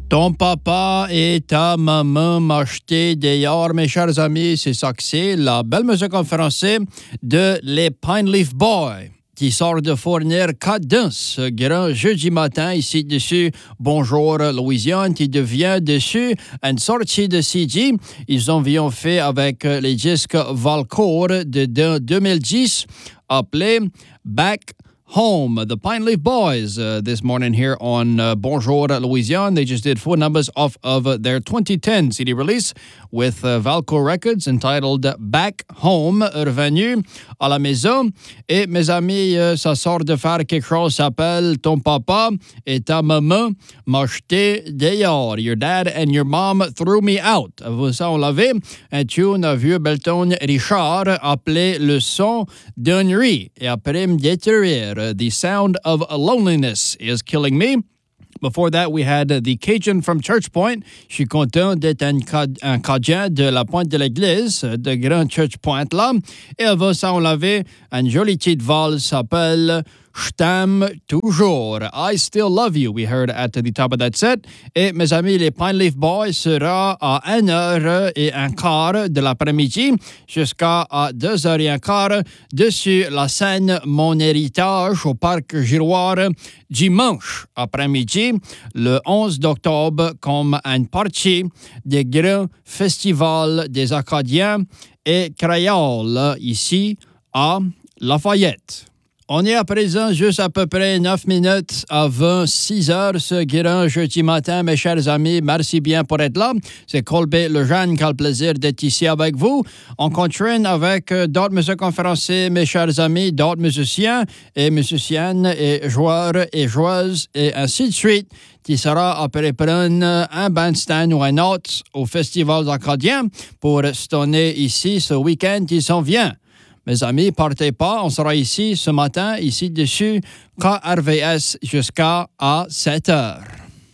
Ton papa et ta maman m'ont acheté dehors, mes chers amis, c'est ça que c'est, la belle musique en français de les Pine Leaf Boys, qui sort de fournir 4 danses ce grand jeudi matin ici dessus. Bonjour Louisiane, qui devient dessus une sortie de CD. Ils ont fait avec les disques Valcourt de 2010 appelé Back Home. The Pine Leaf Boys this morning here on Bonjour Louisiane. They just did 4 numbers off of their 2010 CD release with Valcourt Records entitled Back Home, revenu à la maison. Et mes amis, ça sort de faire quelque chose qui s'appelle Ton papa et ta maman m'ont jeté dehors. Your dad and your mom threw me out. Ça, on l'avait. Un tune à vieux Belton Richard appelé Le son d'ennui. Et après me détruire. The sound of loneliness is killing me. Before that, we had the Cajun from Church Point. Je suis content d'être un Cajun de la Pointe de l'Église, de Grand Church Point là. Et avant ça, on l'avait une jolie petite valse s'appelle Je t'aime toujours. I Still Love You, we heard at the top of that set. Et mes amis, les Pine Leaf Boys sera à 1h15 de l'après-midi jusqu'à 2h15 dessus la scène Mon Héritage au Parc Giroir dimanche après-midi, le 11 octobre, comme une partie des grands festivals des Acadiens et créoles ici à Lafayette. On est à présent juste à peu près 9 minutes avant 6 heures ce grand jeudi matin, mes chers amis. Merci bien pour être là. C'est Colbert Lejeune qui a le plaisir d'être ici avec vous. On continue avec d'autres musiques en français, mes chers amis, d'autres musiciens et musiciennes et joueurs et joueuses et ainsi de suite, qui sera après prendre un bandstand ou un autre au Festival acadien pour se donner ici ce week-end qui s'en vient. Mes amis, partez pas, on sera ici ce matin, ici dessus, KRVS jusqu'à 7 heures.